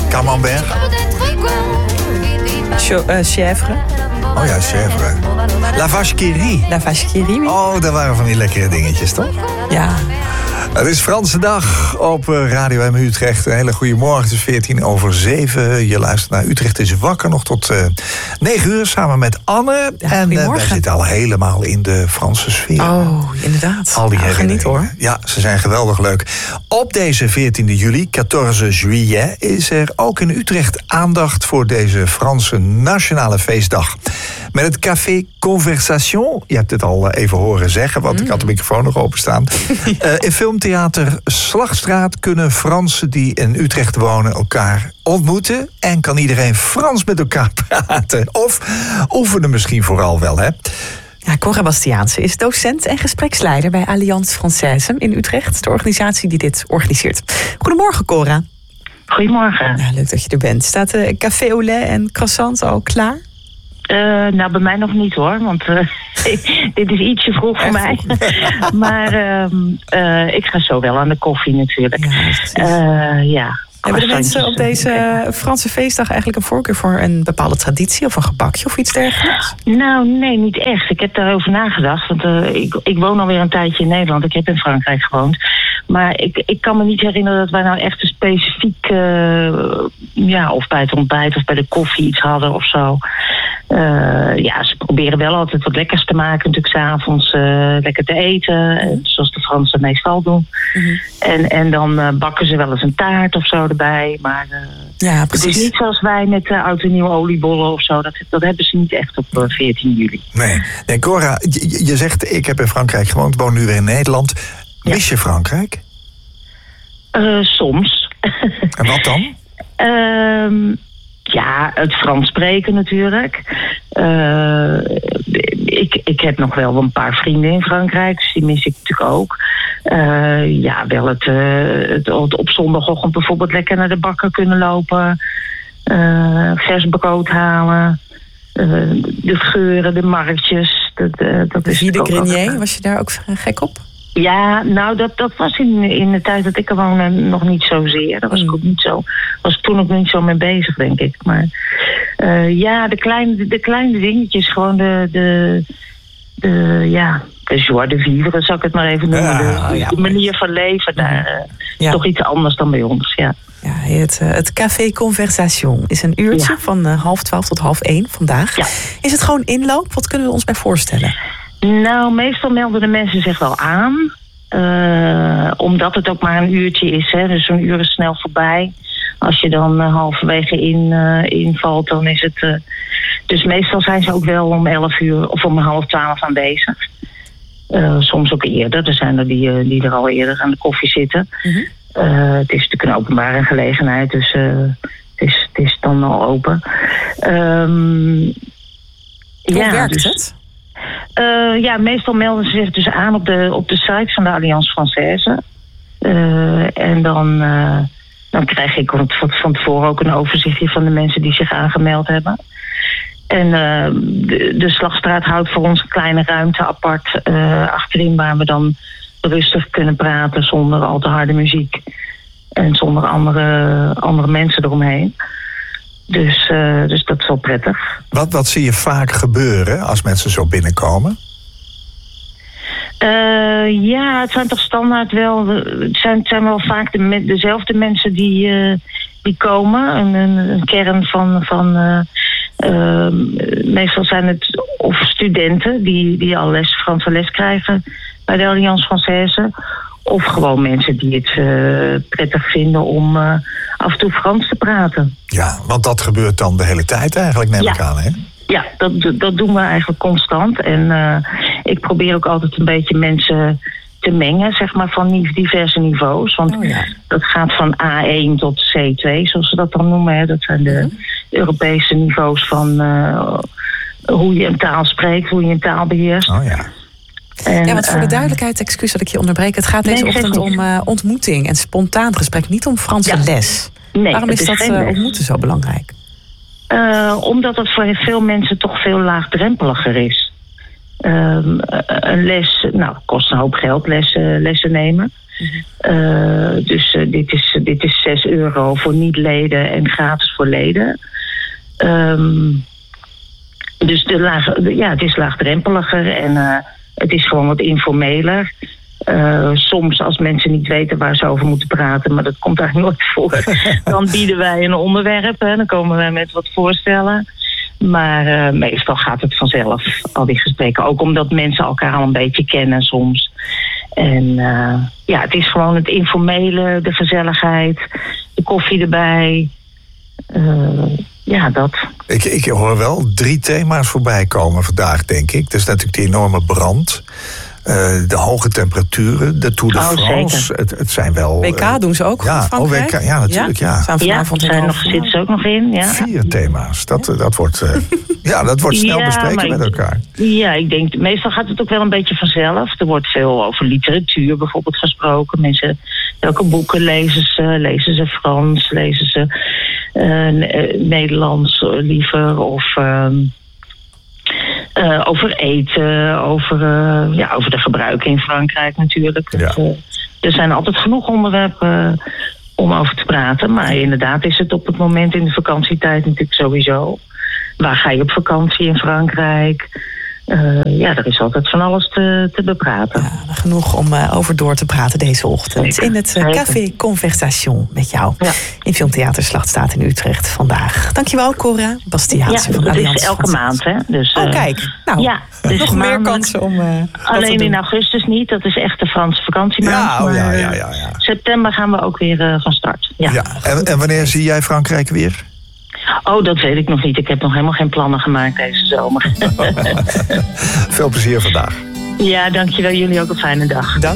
Camembert. Chèvre. Oh ja, chèvre. La vache qui rit. La vache qui rit, oui. Oh, dat waren van die lekkere dingetjes, toch? Ja. Het is Franse dag op Radio M Utrecht. Een hele goede morgen. Het is 7:14. Je luistert naar Utrecht is wakker nog tot 9 uur samen met Anne. Ja, en wij zitten al helemaal in de Franse sfeer. Oh, inderdaad. Al die geniet hoor. Ja, ze zijn geweldig leuk. Op deze 14 juli, 14 juillet, is er ook in Utrecht aandacht voor deze Franse nationale feestdag. Met het café Conversation. Je hebt het al even horen zeggen, want ik had de microfoon nog openstaan. In filmtheater Slagstraat kunnen Fransen die in Utrecht wonen elkaar ontmoeten. En kan iedereen Frans met elkaar praten. Of oefenen misschien vooral wel, hè? Ja, Cora Bastiaanse is docent en gespreksleider bij Alliance Française in Utrecht. De organisatie die dit organiseert. Goedemorgen, Cora. Goedemorgen. Ja, leuk dat je er bent. Staat de café au lait en croissants al klaar? Nou, bij mij nog niet hoor, want dit is ietsje vroeg voor mij. Maar ik ga zo wel aan de koffie natuurlijk. Ja. Hebben de mensen op deze Franse feestdag eigenlijk een voorkeur voor een bepaalde traditie of een gebakje of iets dergelijks? Nou, nee, niet echt. Ik heb daarover nagedacht, want ik woon alweer een tijdje in Nederland. Ik heb in Frankrijk gewoond. Maar ik kan me niet herinneren dat wij nou echt een specifiek, of bij het ontbijt of bij de koffie iets hadden of zo. Ze proberen wel altijd wat lekkers te maken, natuurlijk 's avonds lekker te eten, zoals de Fransen meestal doen. Mm-hmm. En dan bakken ze wel eens een taart of zo erbij, maar ja, precies. Het is niet zoals wij met oud en nieuwe oliebollen of zo. Dat hebben ze niet echt op 14 juli. Nee, Cora, je zegt ik heb in Frankrijk gewoond, woon nu weer in Nederland. Mis je Frankrijk? Soms. En wat dan? Ja, het Frans spreken natuurlijk. Ik heb nog wel een paar vrienden in Frankrijk, dus die mis ik natuurlijk ook. Wel het op zondagochtend bijvoorbeeld lekker naar de bakker kunnen lopen. Vers brood halen. De geuren, de marktjes. Dat is Vie de Grenier, was je daar ook gek op? Ja, nou, dat was in de tijd dat ik er woonde nog niet zozeer. Dat was ik ook niet zo. Was toen ook niet zo mee bezig, denk ik. Maar de kleine dingetjes, gewoon de joie de vivre, zou ik het maar even noemen. De manier van leven daar. Toch iets anders dan bij ons, ja. Ja, het Café Conversation is een uurtje van 11:30 tot 1:30 vandaag. Ja. Is het gewoon inloop? Wat kunnen we ons bij voorstellen? Nou, meestal melden de mensen zich wel aan. Omdat het ook maar een uurtje is. Hè? Dus zo'n uur is snel voorbij. Als je dan halverwege invalt, dan is het... Dus meestal zijn ze ook wel om 11 uur of om 11:30 aanwezig. Soms ook eerder. Er zijn er die er al eerder aan de koffie zitten. Mm-hmm. Het is natuurlijk een openbare gelegenheid, dus het is dan al open. Hoe werkt het? Meestal melden ze zich dus aan op de site van de Alliance Française. En dan krijg ik van tevoren ook een overzichtje van de mensen die zich aangemeld hebben. En de Slagstraat houdt voor ons een kleine ruimte apart achterin, waar we dan rustig kunnen praten zonder al te harde muziek. En zonder andere mensen eromheen. Dus dat is wel prettig. Wat zie je vaak gebeuren als mensen zo binnenkomen? Het zijn toch standaard wel... Het zijn wel vaak dezelfde mensen die komen. Een kern van meestal zijn het of studenten die al Franse les krijgen bij de Alliance Française. Of gewoon mensen die het prettig vinden om af en toe Frans te praten. Ja, want dat gebeurt dan de hele tijd eigenlijk, neem ik aan, hè? Ja, dat doen we eigenlijk constant. En ik probeer ook altijd een beetje mensen te mengen, zeg maar, van diverse niveaus. Want dat gaat van A1 tot C2, zoals ze dat dan noemen. Hè. Dat zijn de Europese niveaus van hoe je een taal spreekt, hoe je een taal beheerst. Oh ja. Want voor de duidelijkheid, excuus dat ik je onderbreek. Het gaat deze ochtend om ontmoeting en spontaan gesprek, niet om Franse les. Nee, waarom is dat ontmoeten zo belangrijk? Omdat het voor veel mensen toch veel laagdrempeliger is. een les, kost een hoop geld, lessen nemen. Dus dit is €6 voor niet-leden en gratis voor leden. Dus het is laagdrempeliger en het is gewoon wat informeler. Soms als mensen niet weten waar ze over moeten praten, maar dat komt eigenlijk nooit voor, dan bieden wij een onderwerp. Dan komen wij met wat voorstellen. Maar meestal gaat het vanzelf, al die gesprekken. Ook omdat mensen elkaar al een beetje kennen soms. En het is gewoon het informele, de gezelligheid, de koffie erbij. Dat. Ik hoor wel 3 thema's voorbij komen vandaag, denk ik. Dat is natuurlijk die enorme brand. De hoge temperaturen, de Tour de France. Het zijn wel... WK doen ze ook goed, Frankrijk? WK, ja, natuurlijk, ja. Zitten ze ook nog in, ja. 4 thema's, dat wordt snel bespreken met elkaar. Ja, ik denk, meestal gaat het ook wel een beetje vanzelf. Er wordt veel over literatuur bijvoorbeeld gesproken. Mensen, welke boeken lezen ze? Lezen ze Frans? Lezen ze Nederlands liever? Of... over eten, over de gebruiken in Frankrijk natuurlijk. Ja. Er zijn altijd genoeg onderwerpen om over te praten. Maar inderdaad is het op het moment in de vakantietijd natuurlijk sowieso. Waar ga je op vakantie in Frankrijk? Er is altijd van alles te bepraten. Ja, genoeg om over door te praten deze ochtend. Zeker. In het Café Conversation met jou. Ja. In Filmtheater Slachtstaat in Utrecht vandaag. Dankjewel, Cora Bastiaanse van Allianz. Dat is elke maand, hè? Dus, kijk. Nou, dus nog meer kansen om alleen in augustus niet. Dat is echt de Franse vakantiemaand. Ja. September gaan we ook weer van start. Ja. En wanneer zie jij Frankrijk weer? Oh, dat weet ik nog niet. Ik heb nog helemaal geen plannen gemaakt deze zomer. Veel plezier vandaag. Ja, dankjewel. Jullie ook een fijne dag. Dank.